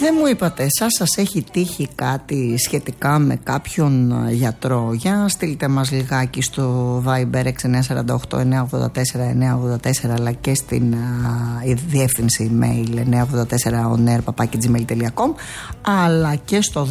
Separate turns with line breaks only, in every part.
Δεν μου είπατε, σας έχει τύχει κάτι σχετικά με κάποιον γιατρό? Για στείλτε μας λιγάκι στο Viber 6948 984 984, αλλά και στην διεύθυνση email 984onair@gmail.com, αλλά και στο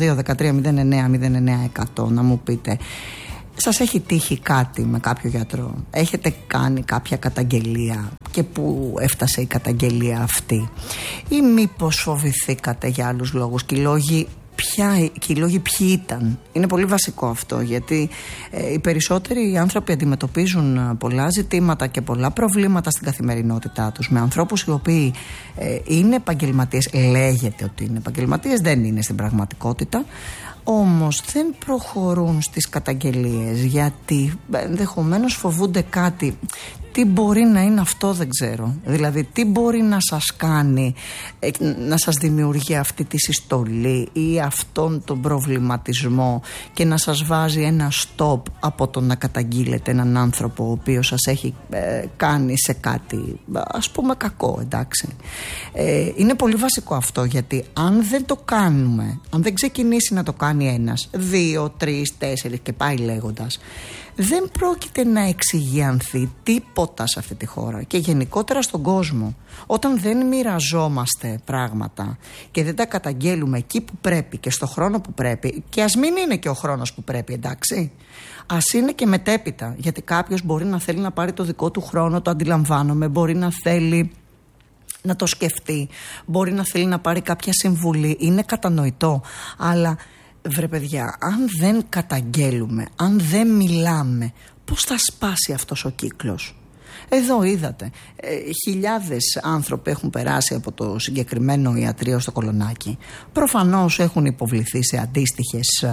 213 09 να μου πείτε, σας έχει τύχει κάτι με κάποιο γιατρό? Έχετε κάνει κάποια καταγγελία και πού έφτασε η καταγγελία αυτή? Ή μήπως φοβηθήκατε για άλλους λόγους και οι λόγοι ποιοι ήταν? Είναι πολύ βασικό αυτό, γιατί οι περισσότεροι άνθρωποι αντιμετωπίζουν πολλά ζητήματα και πολλά προβλήματα στην καθημερινότητά τους με ανθρώπους οι οποίοι είναι επαγγελματίες, λέγεται ότι είναι επαγγελματίες, δεν είναι στην πραγματικότητα. Όμως δεν προχωρούν στις καταγγελίες γιατί ενδεχομένως φοβούνται κάτι. Τι μπορεί να είναι αυτό, δεν ξέρω. Δηλαδή τι μπορεί να σας κάνει, να σας δημιουργεί αυτή τη συστολή ή αυτόν τον προβληματισμό και να σας βάζει ένα stop από το να καταγγείλετε έναν άνθρωπο ο οποίος σας έχει κάνει σε κάτι, ας πούμε, κακό, εντάξει. Είναι πολύ βασικό αυτό, γιατί αν δεν το κάνουμε, αν δεν ξεκινήσει να το κάνει ένας, 2, 3, 4 και πάει λέγοντας, δεν πρόκειται να εξηγιανθεί τίποτα σε αυτή τη χώρα και γενικότερα στον κόσμο. Όταν δεν μοιραζόμαστε πράγματα και δεν τα καταγγέλουμε εκεί που πρέπει και στο χρόνο που πρέπει, και ας μην είναι και ο χρόνος που πρέπει, εντάξει, ας είναι και μετέπειτα, γιατί κάποιος μπορεί να θέλει να πάρει το δικό του χρόνο, το αντιλαμβάνομαι, μπορεί να θέλει να το σκεφτεί, μπορεί να θέλει να πάρει κάποια συμβουλή, είναι κατανοητό, αλλά βρε παιδιά, αν δεν καταγγέλουμε, αν δεν μιλάμε, πώς θα σπάσει αυτός ο κύκλος? Εδώ είδατε, χιλιάδες άνθρωποι έχουν περάσει από το συγκεκριμένο ιατρείο στο Κολονάκι. Προφανώς έχουν υποβληθεί σε αντίστοιχες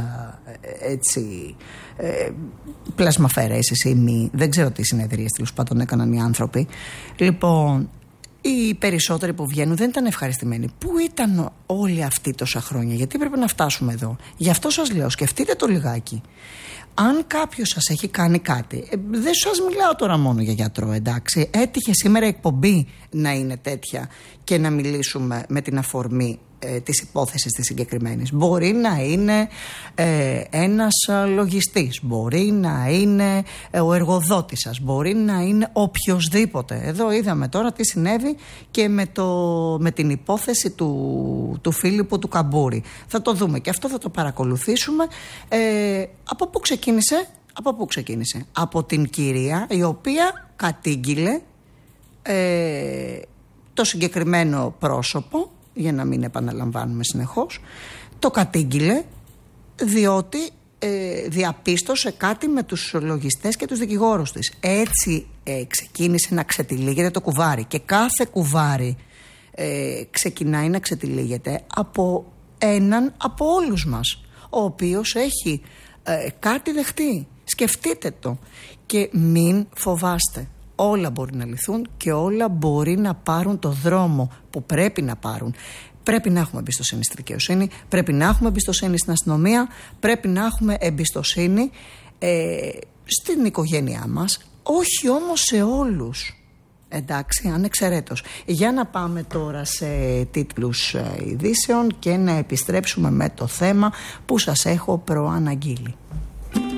πλασμαφαιρέσεις ή μη, δεν ξέρω τι συνεδρίες τέλος πάντων έκαναν οι άνθρωποι. Λοιπόν, οι περισσότεροι που βγαίνουν δεν ήταν ευχαριστημένοι. Πού ήταν όλοι αυτοί τόσα χρόνια? Γιατί πρέπει να φτάσουμε εδώ? Γι' αυτό σας λέω, σκεφτείτε το λιγάκι. Αν κάποιος σας έχει κάνει κάτι, δεν σας μιλάω τώρα μόνο για γιατρό, εντάξει. Έτυχε σήμερα η εκπομπή να είναι τέτοια και να μιλήσουμε με την αφορμή της υπόθεσης της συγκεκριμένης. Μπορεί να είναι ένας λογιστής, μπορεί να είναι ο εργοδότης σας, μπορεί να είναι οποιοσδήποτε. Εδώ είδαμε τώρα τι συνέβη και με την υπόθεση του Φίλιππου του Καμπούρη. Θα το δούμε και αυτό θα το παρακολουθήσουμε. Από πού ξεκίνησε? Από την κυρία η οποία κατήγγειλε το συγκεκριμένο πρόσωπο, για να μην επαναλαμβάνουμε συνεχώς, το κατήγγειλε διότι διαπίστωσε κάτι με τους λογιστές και τους δικηγόρους της. Έτσι ξεκίνησε να ξετυλίγεται το κουβάρι, και κάθε κουβάρι ξεκινάει να ξετυλίγεται από έναν από όλους μας, ο οποίος έχει κάτι δεχτεί. Σκεφτείτε το και μην φοβάστε. Όλα μπορεί να λυθούν και όλα μπορεί να πάρουν το δρόμο που πρέπει να πάρουν. Πρέπει να έχουμε εμπιστοσύνη στη δικαιοσύνη, πρέπει να έχουμε εμπιστοσύνη στην αστυνομία, πρέπει να έχουμε εμπιστοσύνη στην οικογένειά μας, όχι όμως σε όλους. Εντάξει, ανεξαιρέτως. Για να πάμε τώρα σε τίτλους ειδήσεων και να επιστρέψουμε με το θέμα που σας έχω προαναγγείλει.